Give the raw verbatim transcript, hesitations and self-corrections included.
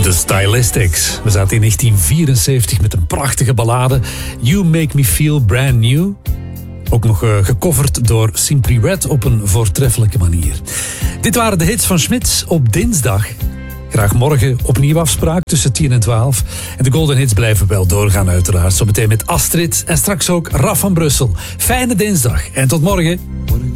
The Stylistics. We zaten in negentien vierenzeventig met een prachtige ballade. You Make Me Feel Brand New. Ook nog uh, gecoverd door Simply Red op een voortreffelijke manier. Dit waren de hits van Smits op dinsdag. Graag morgen opnieuw afspraak tussen tien en twaalf. En de Golden Hits blijven wel doorgaan uiteraard. Zometeen met Astrid en straks ook Raf van Brussel. Fijne dinsdag en tot morgen.